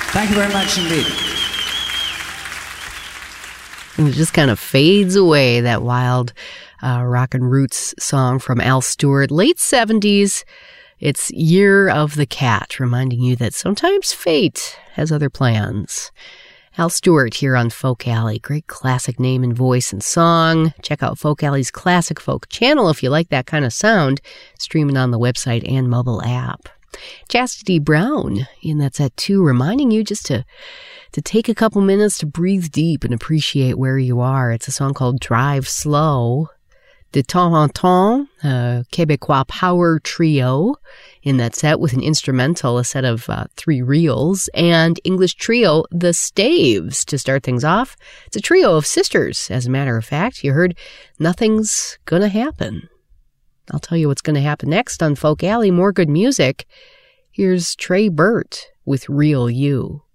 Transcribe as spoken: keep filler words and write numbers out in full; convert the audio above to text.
Thank you very much indeed. And it just kind of fades away, that wild uh, rock and roots song from Al Stewart, late seventies. It's Year of the Cat, reminding you that sometimes fate has other plans. Al Stewart here on Folk Alley. Great classic name and voice and song. Check out Folk Alley's Classic Folk channel if you like that kind of sound. Streaming on the website and mobile app. Chastity Brown in That's At Two, reminding you just to to take a couple minutes to breathe deep and appreciate where you are. It's a song called Drive Slow. De Temps en Temps, a Québécois power trio in that set with an instrumental, a set of uh, three reels, and English trio, The Staves, to start things off. It's a trio of sisters, as a matter of fact. You heard Nothing's Gonna Happen. I'll tell you what's going to happen next on Folk Alley. More good music. Here's Trey Burt with Real You.